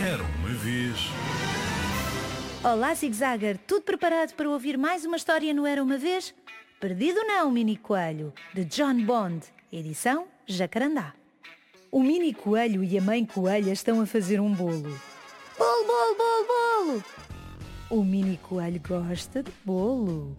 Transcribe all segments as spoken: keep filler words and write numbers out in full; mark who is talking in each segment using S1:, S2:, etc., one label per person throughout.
S1: Era uma vez.
S2: Olá, Zig Zagger, tudo preparado para ouvir mais uma história no Era Uma Vez? Perdido não, Mini Coelho, de John Bond, edição Jacarandá. O Mini Coelho e a Mãe Coelha estão a fazer um bolo. Bolo, bolo, bolo, bolo! O Mini Coelho gosta de bolo.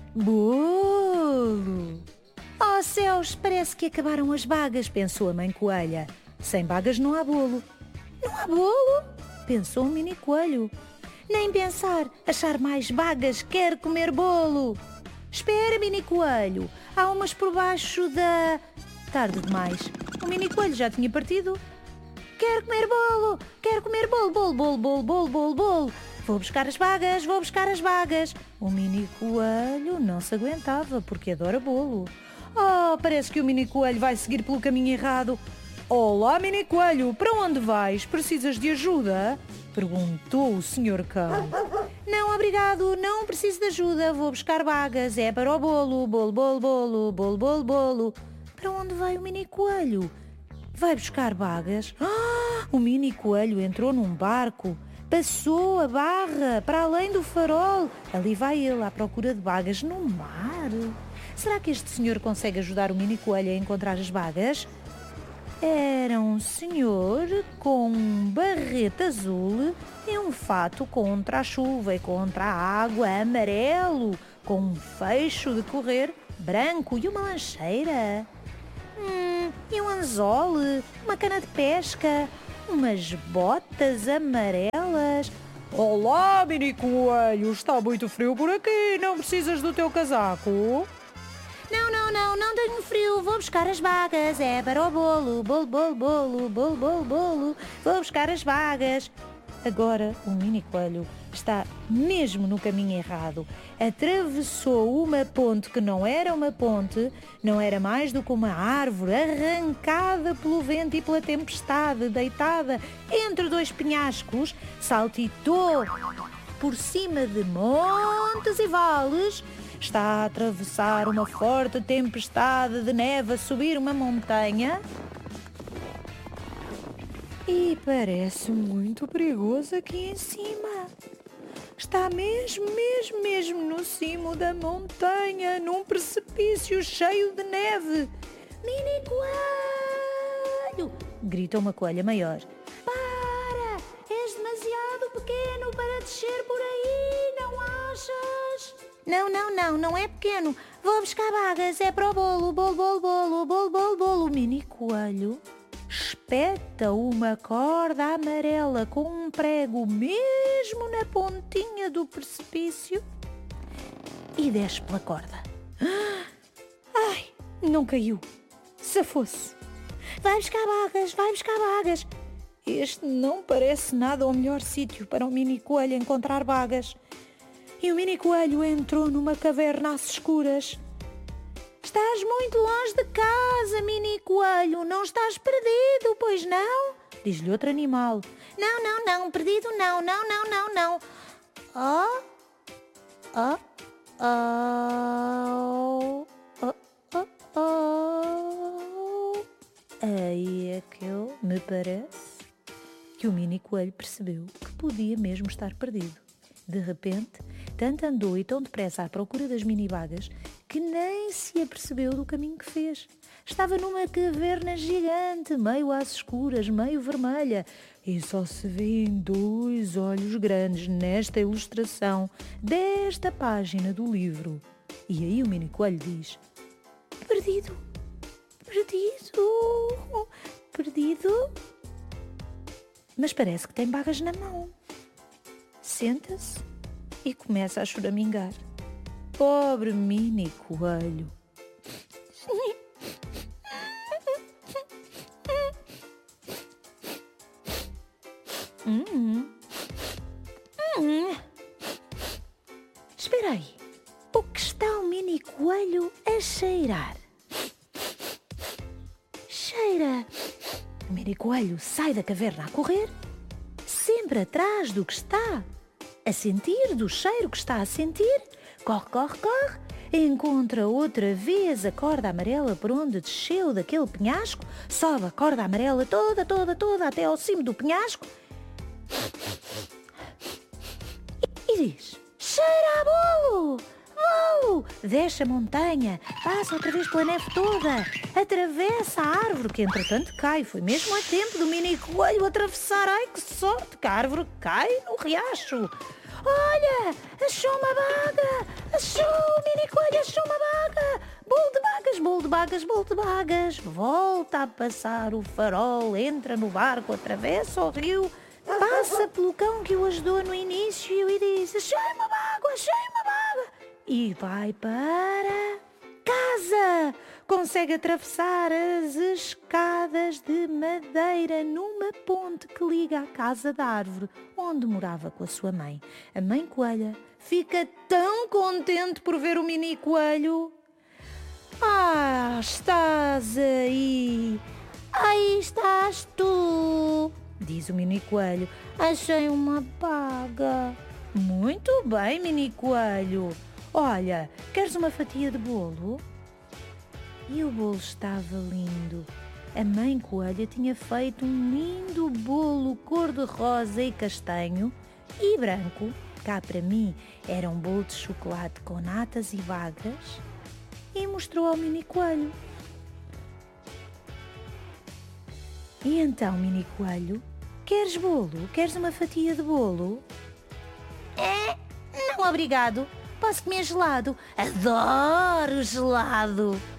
S2: Bolo! Oh céus, parece que acabaram as bagas, pensou a Mãe Coelha. Sem bagas não há bolo. Não há bolo? Pensou o Mini Coelho. Nem pensar, achar mais bagas, quer comer bolo. Espera, Mini Coelho, há umas por baixo da... Tarde demais, o Mini Coelho já tinha partido. Quero comer bolo, quero comer bolo, bolo, bolo, bolo, bolo, bolo, bolo. Vou buscar as bagas, vou buscar as bagas. O Mini Coelho não se aguentava porque adora bolo. Oh, parece que o Mini Coelho vai seguir pelo caminho errado. Olá, Mini Coelho, para onde vais? Precisas de ajuda? Perguntou o senhor Cão. Não, obrigado, não preciso de ajuda. Vou buscar bagas, é para o bolo. Bolo, bolo, bolo, bolo, bolo, bolo. Para onde vai o Mini Coelho? Vai buscar bagas? Ah, o Mini Coelho entrou num barco. Passou a barra para além do farol. Ali vai ele à procura de bagas no mar. Será que este senhor consegue ajudar o Mini Coelho a encontrar as bagas? Era um senhor com um barrete azul e um fato contra a chuva e contra a água amarelo, com um fecho de correr branco e uma lancheira. Hum, e um anzol, uma cana de pesca, umas botas amarelas. Olá, Mini Coelho, está muito frio por aqui, não precisas do teu casaco? Não, não, não, não tenho frio, vou buscar as bagas, é para o bolo, bolo, bolo, bolo, bolo, bolo, bolo, vou buscar as bagas. Agora o Mini Coelho está mesmo no caminho errado. Atravessou uma ponte que não era uma ponte, não era mais do que uma árvore arrancada pelo vento e pela tempestade, deitada entre dois penhascos, saltitou por cima de montes e vales. Está a atravessar uma forte tempestade de neve, a subir uma montanha. E parece muito perigoso aqui em cima. Está mesmo, mesmo, mesmo no cimo da montanha, num precipício cheio de neve. Mini Coelho! Grita uma coelha maior. Para! És demasiado pequeno para descer por aí, não achas? Não, não, não, não é pequeno. Vou buscar bagas, é para o bolo, bolo, bolo, bolo, bolo, bolo, bolo. O Mini Coelho espeta uma corda amarela com um prego mesmo na pontinha do precipício e desce pela corda. Ai, não caiu. Se fosse. Vai buscar bagas, vai buscar bagas. Este não parece nada o melhor sítio para o Mini Coelho encontrar bagas. E o Mini Coelho entrou numa caverna às escuras. Estás muito longe de casa, Mini Coelho. Não estás perdido, pois não? Diz-lhe outro animal. Não, não, não, perdido não, não, não, não, não. Oh, oh, oh, oh, oh, oh. Aí é que eu, me parece, que o Mini Coelho percebeu que podia mesmo estar perdido. De repente, tanto andou e tão depressa à procura das mini-bagas que nem se apercebeu do caminho que fez. Estava numa caverna gigante, meio às escuras, meio vermelha, e só se vêem dois olhos grandes nesta ilustração desta página do livro. E aí o Mini Coelho diz: Perdido, perdido, perdido. Mas parece que tem bagas na mão. Senta-se e começa a choramingar. Pobre Mini Coelho. Hum. Hum. Espera aí. O que está o Mini Coelho a cheirar? Cheira. O Mini Coelho sai da caverna a correr, sempre atrás do que está a sentir, do cheiro que está a sentir. Corre, corre, corre. Encontra outra vez a corda amarela por onde desceu daquele penhasco. Sobe a corda amarela toda, toda, toda até ao cimo do penhasco. E diz: cheira a bolo! Bolo! Desce a montanha, passa outra vez pela neve toda, atravessa a árvore, que entretanto cai. Foi mesmo a tempo do mini coelho atravessar. Ai, que sorte, que a árvore cai no riacho. Olha, achou uma baga! Achou, o mini coelho achou uma baga! Bolo de bagas, bolo de bagas, bolo de bagas. Volta a passar o farol, entra no barco, atravessa o rio, passa pelo cão que o ajudou no início e diz: achei uma baga, achei uma baga! E vai para casa. Consegue atravessar as escadas de madeira numa ponte que liga à casa da árvore onde morava com a sua mãe. A mãe coelha fica tão contente por ver o mini coelho. Ah, estás aí. Aí estás tu, diz o mini coelho. Achei uma baga. Muito bem, mini coelho. Olha, queres uma fatia de bolo? E o bolo estava lindo. A mãe coelha tinha feito um lindo bolo cor-de-rosa e castanho e branco. Cá para mim era um bolo de chocolate com natas e bagas. E mostrou ao mini coelho. E então, mini coelho, queres bolo? Queres uma fatia de bolo? É, não obrigado. Posso comer gelado? Adoro gelado!